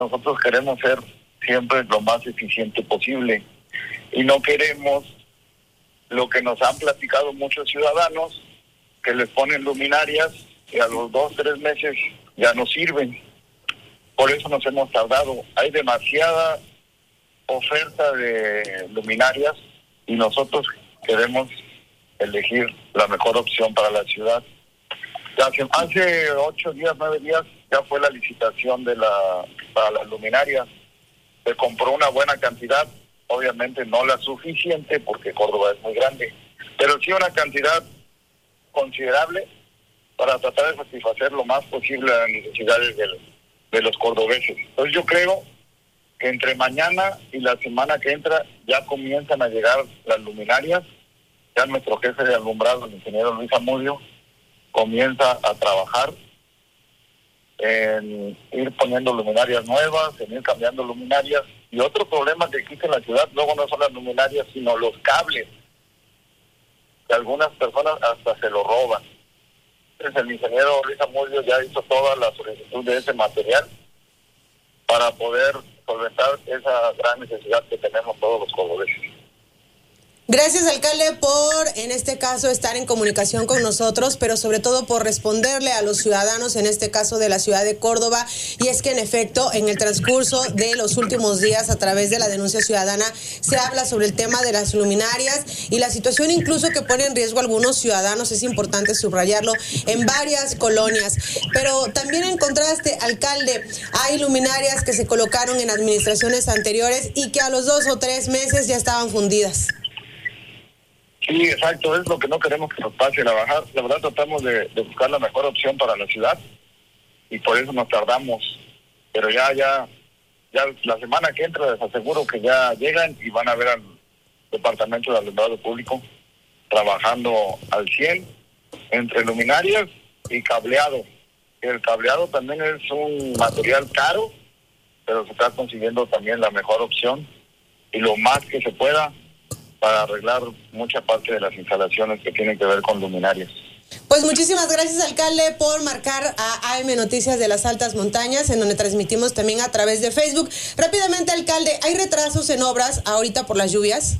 Nosotros queremos ser siempre lo más eficiente posible y no queremos lo que nos han platicado muchos ciudadanos, que les ponen luminarias y a los 2-3 meses ya no sirven. Por eso nos hemos tardado. Hay demasiada oferta de luminarias y nosotros queremos elegir la mejor opción para la ciudad. Ya hace 8 días, 9 días, ya fue la licitación para las luminarias. Se compró una buena cantidad, obviamente no la suficiente porque Córdoba es muy grande, pero sí una cantidad considerable para tratar de satisfacer lo más posible las necesidades de los cordobeses. Entonces yo creo que entre mañana y la semana que entra ya comienzan a llegar las luminarias. Ya nuestro jefe de alumbrado, el ingeniero Luis Amudio, comienza a trabajar en ir poniendo luminarias nuevas, en ir cambiando luminarias. Y otro problema que existe en la ciudad, luego no son las luminarias, sino los cables, que algunas personas hasta se lo roban. Entonces el ingeniero Luis Amudio ya hizo toda la solicitud de ese material para poder solventar esa gran necesidad que tenemos todos los cordobeses. Gracias, alcalde, por, en este caso, estar en comunicación con nosotros, pero sobre todo por responderle a los ciudadanos, en este caso de la ciudad de Córdoba. Y es que, en efecto, en el transcurso de los últimos días, a través de la denuncia ciudadana, se habla sobre el tema de las luminarias y la situación incluso que pone en riesgo a algunos ciudadanos. Es importante subrayarlo en varias colonias. Pero también, en contraste, alcalde, hay luminarias que se colocaron en administraciones anteriores y que a los 2 o 3 meses ya estaban fundidas. Sí, exacto, es lo que no queremos que nos pase. La verdad tratamos de buscar la mejor opción para la ciudad y por eso nos tardamos. Pero ya la semana que entra les aseguro que ya llegan y van a ver al Departamento de Alumbrado Público trabajando al 100 entre luminarias y cableado. El cableado también es un material caro, pero se está consiguiendo también la mejor opción y lo más que se pueda para arreglar mucha parte de las instalaciones que tienen que ver con luminarias. Pues muchísimas gracias, alcalde, por marcar a AM Noticias de las Altas Montañas, en donde transmitimos también a través de Facebook. Rápidamente, alcalde, ¿hay retrasos en obras ahorita por las lluvias?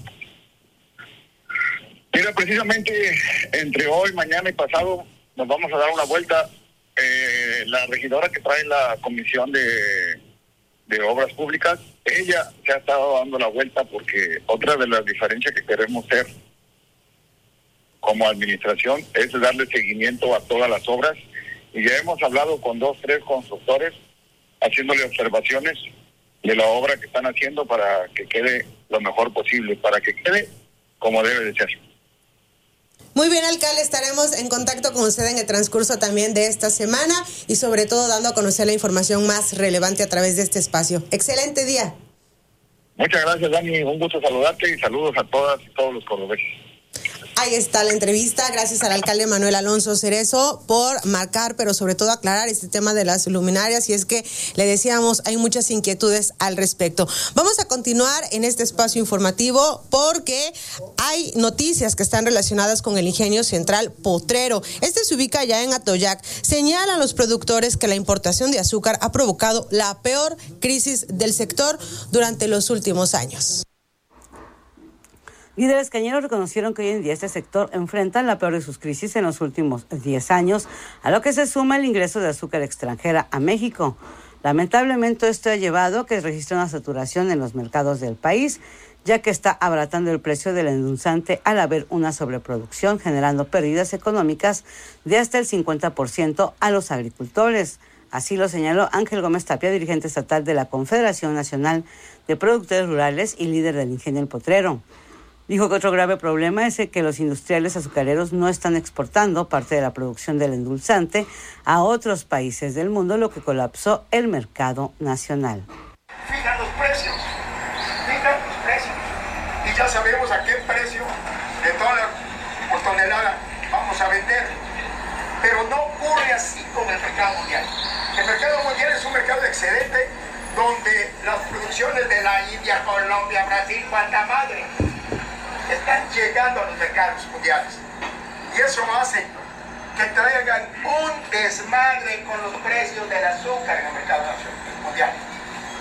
Mira, precisamente entre hoy, mañana y pasado nos vamos a dar una vuelta. La regidora que trae la comisión de obras públicas, ella se ha estado dando la vuelta porque otra de las diferencias que queremos ser como administración es darle seguimiento a todas las obras y ya hemos hablado con 2, 3 constructores haciéndole observaciones de la obra que están haciendo para que quede lo mejor posible, para que quede como debe de ser. Muy bien, alcalde, estaremos en contacto con usted en el transcurso también de esta semana y sobre todo dando a conocer la información más relevante a través de este espacio. Excelente día. Muchas gracias, Dani. Un gusto saludarte y saludos a todas y todos los cordobeses. Ahí está la entrevista. Gracias al alcalde Manuel Alonso Cerezo por marcar, pero sobre todo aclarar este tema de las luminarias. Y es que le decíamos, hay muchas inquietudes al respecto. Vamos a continuar en este espacio informativo porque hay noticias que están relacionadas con el Ingenio Central Potrero. Este se ubica ya en Atoyac. Señalan los productores que la importación de azúcar ha provocado la peor crisis del sector durante los últimos años. Líderes cañeros reconocieron que hoy en día este sector enfrenta la peor de sus crisis en los últimos 10 años, a lo que se suma el ingreso de azúcar extranjera a México. Lamentablemente esto ha llevado a que registre una saturación en los mercados del país, ya que está abaratando el precio del endulzante al haber una sobreproducción, generando pérdidas económicas de hasta el 50% a los agricultores. Así lo señaló Ángel Gómez Tapia, dirigente estatal de la Confederación Nacional de Productores Rurales y líder del Ingenio El Potrero. Dijo que otro grave problema es que los industriales azucareros no están exportando parte de la producción del endulzante a otros países del mundo, lo que colapsó el mercado nacional. Fijan los precios, y ya sabemos a qué precio de dólar por tonelada vamos a vender. Pero no ocurre así con el mercado mundial. El mercado mundial es un mercado excedente donde las producciones de la India, Colombia, Brasil, cuanta madre, están llegando a los mercados mundiales. Y eso hace que traigan un desmadre con los precios del azúcar en el mercado mundial.